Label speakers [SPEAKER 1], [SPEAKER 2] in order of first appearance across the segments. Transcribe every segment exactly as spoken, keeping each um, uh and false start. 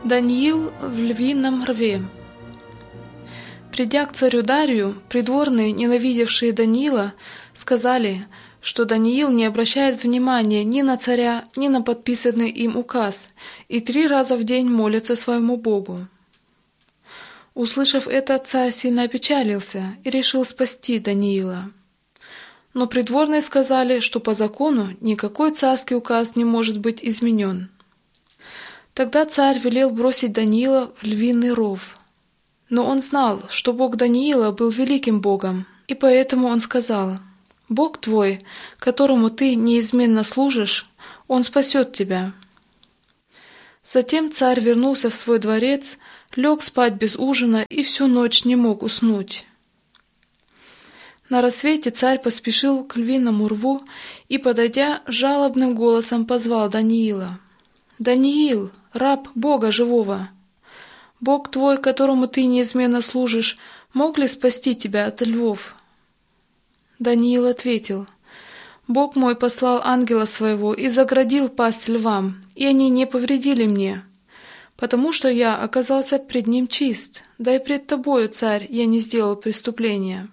[SPEAKER 1] Даниил в львином рве. Придя к царю Дарию, придворные, ненавидевшие Даниила, сказали, что Даниил не обращает внимания ни на царя, ни на подписанный им указ, и три раза в день молится своему Богу. Услышав это, царь сильно опечалился и решил спасти Даниила. Но придворные сказали, что по закону никакой царский указ не может быть изменен. Тогда царь велел бросить Даниила в львиный ров. Но он знал, что Бог Даниила был великим Богом, и поэтому он сказал: «Бог твой, которому ты неизменно служишь, Он спасет тебя». Затем царь вернулся в свой дворец, лег спать без ужина и всю ночь не мог уснуть. На рассвете царь поспешил к львиному рву и, подойдя, жалобным голосом позвал Даниила: «Даниил, раб Бога живого! Бог твой, которому ты неизменно служишь, мог ли спасти тебя от львов?» Даниил ответил: «Бог мой послал ангела своего и заградил пасть львам, и они не повредили мне, потому что я оказался пред ним чист, да и пред тобою, царь, я не сделал преступления».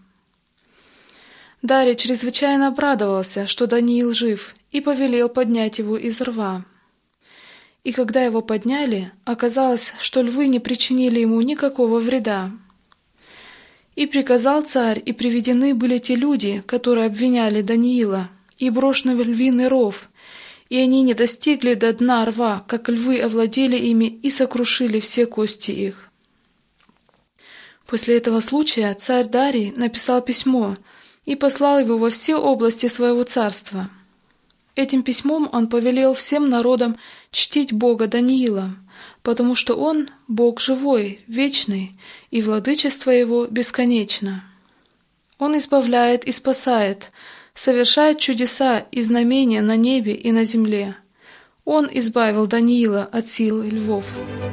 [SPEAKER 1] Дарий чрезвычайно обрадовался, что Даниил жив, и повелел поднять его из рва. И когда его подняли, оказалось, что львы не причинили ему никакого вреда. И приказал царь, и приведены были те люди, которые обвиняли Даниила, и брошены в львиный ров, и они не достигли до дна рва, как львы овладели ими и сокрушили все кости их. После этого случая царь Дарий написал письмо и послал его во все области своего царства. Этим письмом он повелел всем народам чтить Бога Даниила, потому что он — Бог живой, вечный, и владычество его бесконечно. Он избавляет и спасает, совершает чудеса и знамения на небе и на земле. Он избавил Даниила от сил львов.